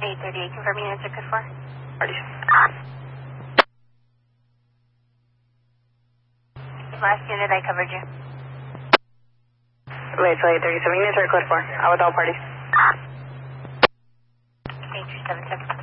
838, confirming answer code 4. Parties. Last unit, I covered you. Wait, so 837, answer code 4. Out with all parties. 8377.